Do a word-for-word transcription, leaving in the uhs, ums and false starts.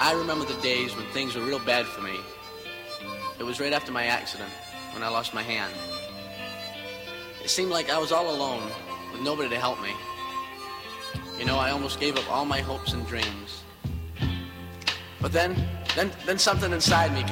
I remember the days when things were real bad for me. It was right after my accident, when I lost my hand. It seemed like I was all alone, with nobody to help me. You know, I almost gave up all my hopes and dreams. But then, then, then something inside me kept